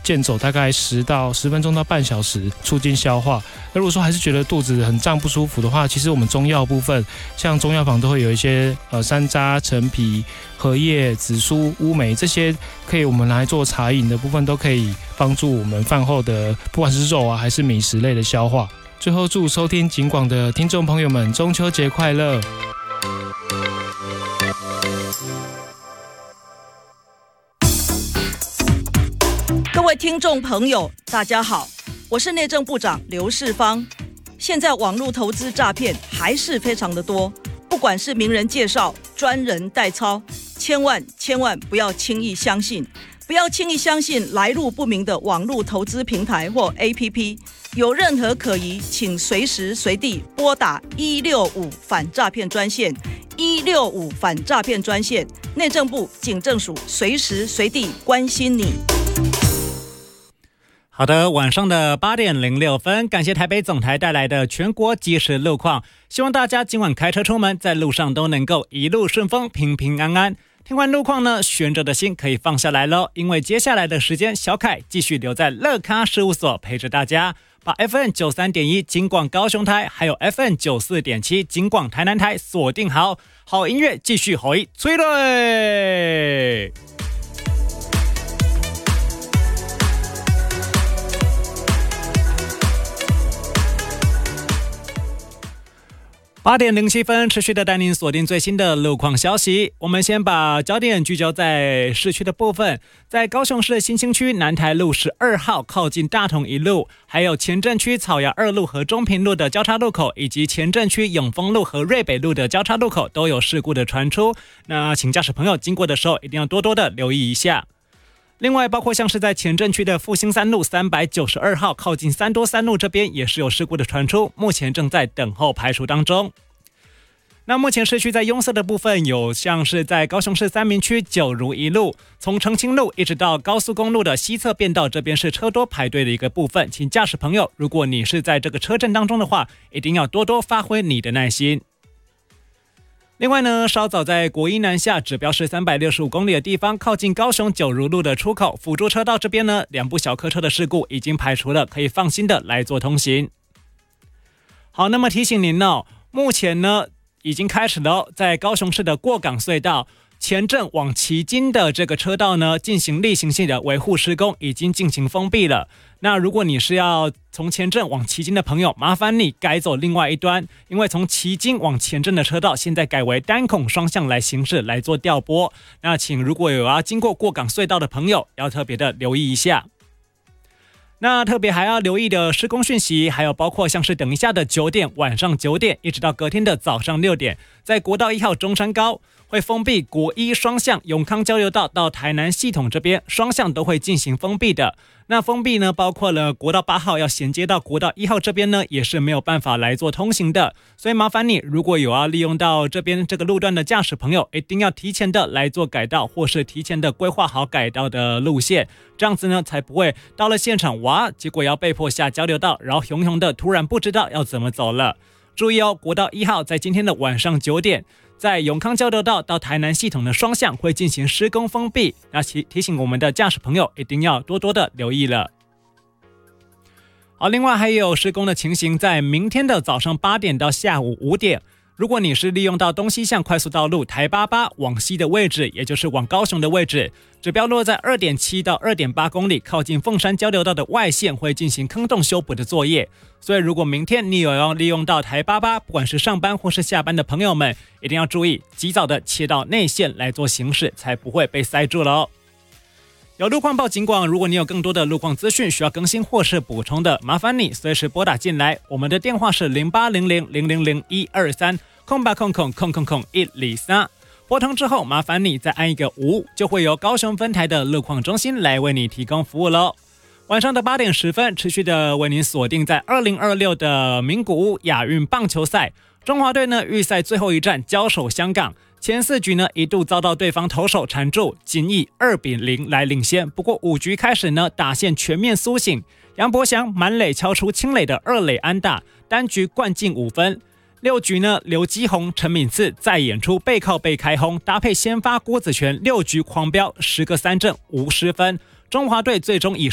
健走大概10分钟到半小时，促进消化。那如果说还是觉得肚子很胀不舒服的话，其实我们中药部分，像中药房都会有一些山楂、陈皮、荷叶、紫苏、乌梅这些，可以我们拿来做茶饮的部分，都可以帮助我们饭后的不管是肉啊还是米食类的消化。最后祝收听警广的听众朋友们中秋节快乐！ 各位听众朋友，大家好，我是内政部长刘世芳。现在网络投资诈骗还是非常的多，不管是名人介绍、专人代操，千万不要轻易相信，不要轻易相信来路不明的网络投资平台或 APP。有任何可疑，请随时随地拨打165反诈骗专线，165反诈骗专线，内政部警政署随时随地关心你。 好的，晚上的8点06分，感谢台北总台带来的全国即时路况，希望大家今晚开车出门，在路上都能够一路顺风，平平安安。听完路况呢，悬着的心可以放下来咯，因为接下来的时间，小凯继续留在乐咖事务所陪着大家，把 FM93.1 警广高雄台，还有 FM94.7 警广台南台锁定好，好音乐继续回催泪。8点07分，持续的带您锁定最新的路况消息。我们先把焦点聚焦在市区的部分，在高雄市新兴区南台路12号靠近大同一路，还有前镇区草衙2路和中平路的交叉路口，以及前镇区永丰路和瑞北路的交叉路口都有事故的传出。那请驾驶朋友经过的时候，一定要多多的留意一下。另外，包括像是在前镇区的复兴3路392号靠近三多3路这边也是有事故的传出，目前正在等候排除当中。那目前市区在拥塞的部分有像是在高雄市三民区九如一路，从澄清路一直到高速公路的西侧变道，这边是车多排队的一个部分，请驾驶朋友，如果你是在这个车阵当中的话，一定要多多发挥你的耐心。另外呢，稍早在国一南下指标是365公里的地方，靠近高雄九如路的出口辅助车道这边呢，2部小客车的事故已经排除了，可以放心的来做通行。好，那么提醒您哦，目前呢已经开始了在高雄市的过港隧道前镇往旗津的这个车道呢，进行例行性的维护施工，已经进行封闭了。那如果你是要从前镇往旗津的朋友，麻烦你改走另外一端，因为从旗津往前镇的车道现在改为单孔双向来行驶来做调拨。那请如果有要经过过港隧道的朋友，要特别的留意一下。那特别还要留意的施工讯息，还有包括像是等一下的9点、晚上9点，一直到隔天的早上6点，在国道1号中山高会封闭国一双向永康交流道到台南系统这边，双向都会进行封闭的。那封闭呢，包括了国道8号要衔接到国道1号这边呢，也是没有办法来做通行的。所以麻烦你，如果有要利用到这边这个路段的驾驶朋友，一定要提前的来做改道，或是提前的规划好改道的路线，这样子呢，才不会到了现场哇，结果要被迫下交流道，然后熊熊的突然不知道要怎么走了。注意哦，国道1号在今天的晚上9点。在永康交流道到台南系统的双向会进行施工封闭，那提醒我们的驾驶朋友一定要多多的留意了。好，另外还有施工的情形，在明天的早上8点到下午5点，如果你是利用到东西向快速道路台88往西的位置，也就是往高雄的位置，指标落在 2.7 到 2.8 公里，靠近凤山交流道的外线会进行坑洞修补的作业。所以如果明天你有要利用到台88，不管是上班或是下班的朋友们，一定要注意及早的切到内线来做行驶，才不会被塞住了哦。有路况报警广，如果你有更多的路况资讯需要更新或是补充的，麻烦你随时拨打进来，我们的电话是0800000123空白空空空空空123，拨通之后麻烦你再按一个5，就会由高雄分台的路况中心来为你提供服务咯。晚上的8点10分，持续的为您锁定在2026的名古屋亚运棒球赛，中华队呢预赛最后一战交手香港，前4局呢一度遭到对方投手缠住，仅以2-0来领先。不过5局开始呢，打线全面苏醒，杨伯祥满垒敲出清垒的2垒安打，单局灌进5分。6局呢，刘基宏、陈敏次再演出背靠背开轰，搭配先发郭子泉6局狂飙10个3振无失分，中华队最终以